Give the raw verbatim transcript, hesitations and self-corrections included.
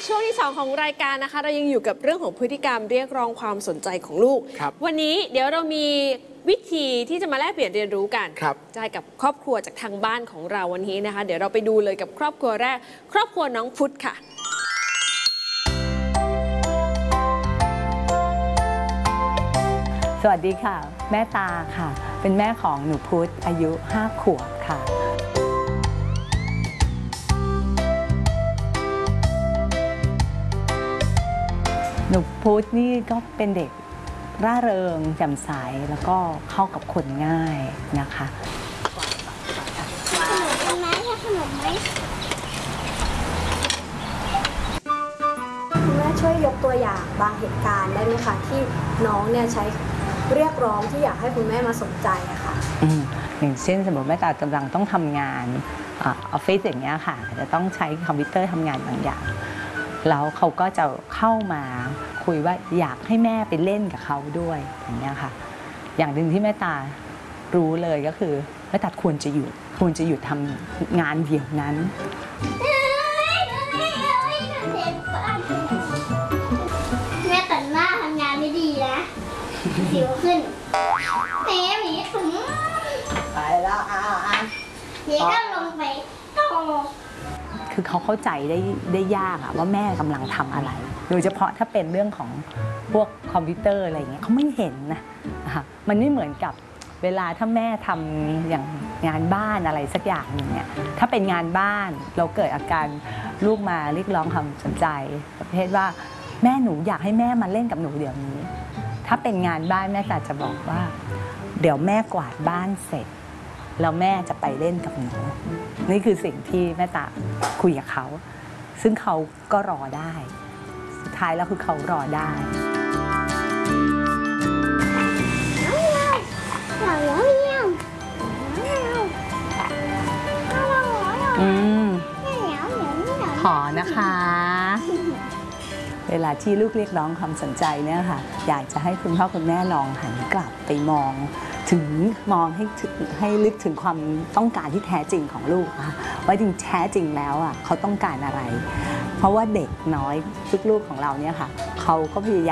ช่วงที่สองของรายการนะคะเรายังอยู่กับเรื่องของพฤติกรรมเรียกร้องความสนใจของลูกวันนี้เดี๋ยวเรามีวิธีที่จะมาแลกเปลี่ยนเรียนรู้กันใช่กับครอบครัวจากทางบ้านของเราวันนี้นะคะเดี๋ยวเราไปดูเลยกับครอบครัวแรกครอบครัวน้องพุทธค่ะสวัสดีค่ะแม่ตาค่ะเป็นแม่ของหนูพุทธอายุห้าขวบค่ะหนูพุทธนี่ก็เป็นเด็กร่าเริงแจ่มใสแล้วก็เข้ากับคนง่ายนะคะขนมไหมขนมไหมคุณแม่ช่วยยกตัวอย่างบางเหตุการณ์ได้ไหมคะที่น้องเนี่ยใช้เรียกร้องที่อยากให้คุณแม่มาสนใจอะค่ะอย่างเช่นสมมติแม่ตากำลังต้องทำงานออฟฟิศอย่างเงี้ยค่ะจะต้องใช้คอมพิวเตอร์ทำงานบางอย่างแล้วเขาก็จะเข้ามาคุยว่าอยากให้แม่ไปเล่นกับเขาด้วยอย่างเงี้ยค่ะอย่างหนึ่งที่แม่ตารู้เลยก็คือแม่ตาควรจะหยุดควรจะหยุดทำงานเดี๋ยวนั้นแม่ตัดหน้าทำงานไม่ดีนะสิวขึ้นแม่หมีถึงไปแล้วอ่าอ่าหมีก็ลงไปโตคือเขาเข้าใจได้ได้ยากอะว่าแม่กำลังทำอะไรโดยเฉพาะถ้าเป็นเรื่องของพวกคอมพิวเตอร์อะไรอย่างเงี้ยเขาไม่เห็นนะมันไม่เหมือนกับเวลาถ้าแม่ทำอย่างงานบ้านอะไรสักอย่างหนึ่งเนี่ยถ้าเป็นงานบ้านเราเกิดอาการลูกมาเรียกร้องความสนใจประเภทว่าแม่หนูอยากให้แม่มาเล่นกับหนูเดี๋ยวนี้ถ้าเป็นงานบ้านแม่ก็จะบอกว่าเดี๋ยวแม่กวาดบ้านเสร็จแล้วแม่จะไปเล่นกับหนูนี่คือสิ่งที่แม่ตาคุยกับเขาซึ่งเขาก็รอได้สุดท้ายแล้วคือเขารอได้อืมขอนะคะเวลาที่ลูกเรียกร้องความสนใจเนี่ยค่ะอยากจะให้คุณพ่อคุณแม่ลองหันกลับไปมองถึงมองให้ให้ลึกถึงความต้องการที่แท้จริงของลูกค่ะว่าจริงแท้จริงแล้วอ่ะเขาต้องการอะไรเพราะว่าเด็กน้อยลูกๆของเราเนี่ยค่ะเขาก็พยายาม